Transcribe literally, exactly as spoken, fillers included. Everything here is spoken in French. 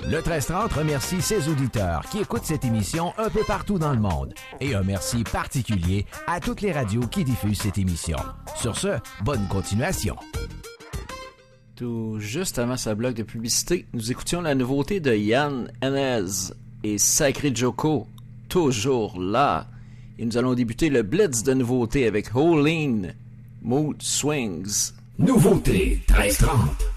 Le treize trente remercie ses auditeurs qui écoutent cette émission un peu partout dans le monde. Et un merci particulier à toutes les radios qui diffusent cette émission. Sur ce, bonne continuation. Tout juste avant sa bloc de publicité, nous écoutions la nouveauté de Yann Henez et Sacré Joko, toujours là. Et nous allons débuter le blitz de nouveautés avec Holeen, Mood Swings. Nouveauté treize trente.